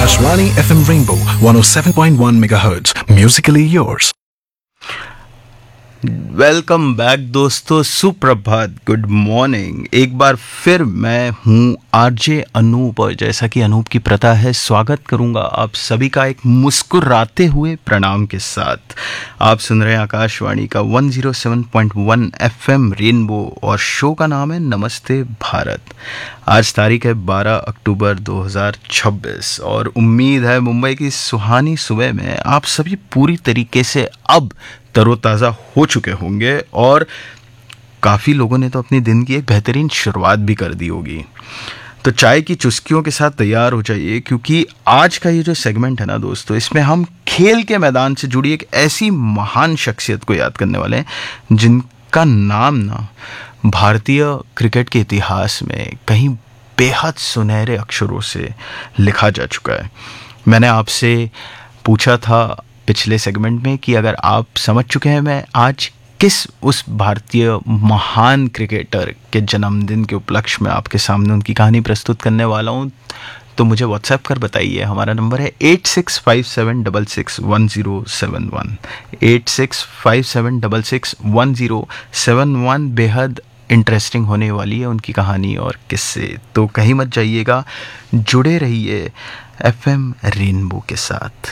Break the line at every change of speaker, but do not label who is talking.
Akashvani FM Rainbow 107.1 MHz. Musically yours.
Welcome back दोस्तों, सुप्रभात, good morning. एक बार फिर मैं हूँ आरजे अनूप और जैसा कि अनूप की प्रथा है, स्वागत करूँगा आप सभी का एक मुस्कुराते हुए प्रणाम के साथ। आप सुन रहे हैं आकाशवाणी का 107.1 FM रेनबो और शो का नाम है नमस्ते भारत। आज तारीख है 12 अक्टूबर 2026 और उम्मीद है मुंबई की सुहानी सुबह में आप सभी पूरी तरीके से अब तरोताज़ा हो चुके होंगे और काफ़ी लोगों ने तो अपने दिन की एक बेहतरीन शुरुआत भी कर दी होगी। तो चाय की चुस्कियों के साथ तैयार हो जाइए, क्योंकि आज का ये जो सेगमेंट है ना दोस्तों, इसमें हम खेल के मैदान से जुड़ी एक ऐसी महान शख्सियत को याद करने वाले हैं जिनका नाम ना भारतीय क्रिकेट के इतिहास में कहीं बेहद सुनहरे अक्षरों से लिखा जा चुका है। मैंने आपसे पूछा था पिछले सेगमेंट में कि अगर आप समझ चुके हैं मैं आज किस उस भारतीय महान क्रिकेटर के जन्मदिन के उपलक्ष्य में आपके सामने उनकी कहानी प्रस्तुत करने वाला हूं, तो मुझे व्हाट्सएप कर बताइए। हमारा नंबर है 8657661071 8657661071। बेहद इंटरेस्टिंग होने वाली है उनकी कहानी और किस्से, तो कहीं मत जाइएगा, जुड़े रहिए FM रेनबो के साथ।